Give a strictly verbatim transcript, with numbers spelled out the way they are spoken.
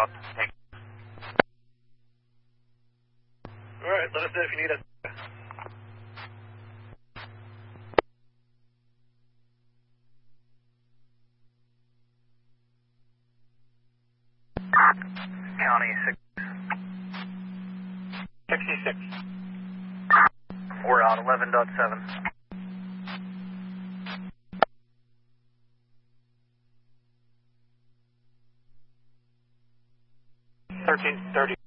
out. Thank you. All right, let us know if you need us. County six. sixty-six. We're out eleven point seven. thirteen thirty.